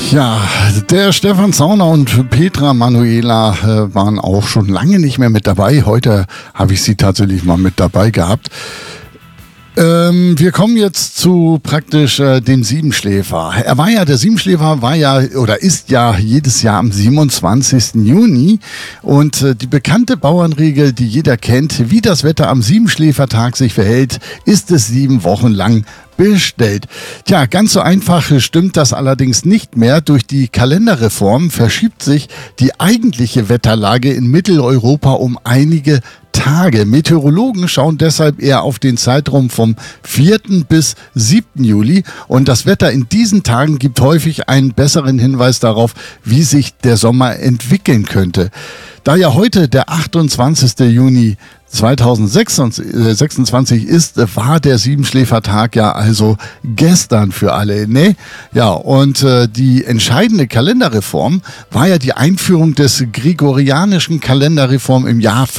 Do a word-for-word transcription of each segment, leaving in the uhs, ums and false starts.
Ja, der Stefan Zauner und Petra Manuela äh, waren auch schon lange nicht mehr mit dabei. Heute habe ich sie tatsächlich mal mit dabei gehabt. Ähm, wir kommen jetzt zu praktisch äh, dem Siebenschläfer. Er war ja, der Siebenschläfer war ja oder ist ja jedes Jahr am siebenundzwanzigsten Juni. Und äh, die bekannte Bauernregel, die jeder kennt, wie das Wetter am Siebenschläfertag sich verhält, ist es sieben Wochen lang bestellt. Tja, ganz so einfach stimmt das allerdings nicht mehr. Durch die Kalenderreform verschiebt sich die eigentliche Wetterlage in Mitteleuropa um einige Tage. Meteorologen schauen deshalb eher auf den Zeitraum vom vierten bis siebten Juli und das Wetter in diesen Tagen gibt häufig einen besseren Hinweis darauf, wie sich der Sommer entwickeln könnte. Da ja heute der achtundzwanzigste Juni zweitausendsechsundzwanzig ist, war der Siebenschläfertag ja also gestern für alle, ne? Ja, und äh, die entscheidende Kalenderreform war ja die Einführung des gregorianischen Kalenderreform im Jahr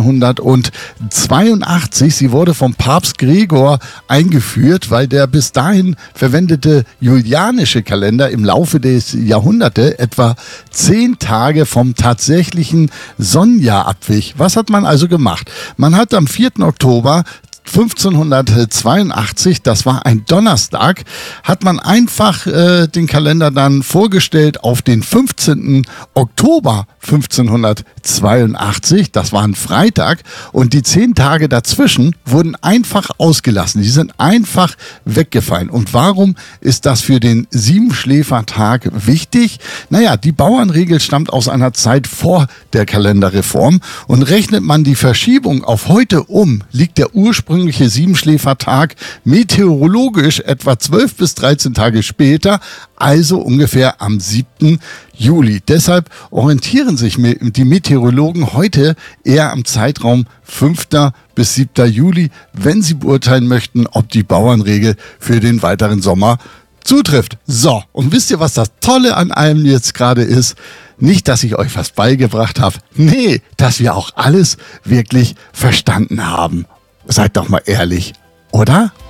fünfzehnhundertzweiundachtzig. Sie wurde vom Papst Gregor eingeführt, weil der bis dahin verwendete julianische Kalender im Laufe des Jahrhunderte etwa zehn Tage vom tatsächlichen Sonnenjahr abwich. Was hat man also gemacht? Man hat am vierten Oktober fünfzehnhundertzweiundachtzig, das war ein Donnerstag, hat man einfach äh, den Kalender dann vorgestellt auf den fünfzehnten Oktober fünfzehnhundertzweiundachtzig, das war ein Freitag und die zehn Tage dazwischen wurden einfach ausgelassen, die sind einfach weggefallen. Und warum ist das für den Siebenschläfertag wichtig? Naja, die Bauernregel stammt aus einer Zeit vor der Kalenderreform und rechnet man die Verschiebung auf heute um, liegt der ursprüngliche Siebenschläfertag meteorologisch etwa zwölf bis dreizehn Tage später, also ungefähr am siebten Juli. Deshalb orientieren sich die Meteorologen heute eher am Zeitraum fünften bis siebten Juli, wenn sie beurteilen möchten, ob die Bauernregel für den weiteren Sommer zutrifft. So, und wisst ihr, was das Tolle an allem jetzt gerade ist? Nicht, dass ich euch was beigebracht habe, nee, dass wir auch alles wirklich verstanden haben. Seid doch mal ehrlich, oder?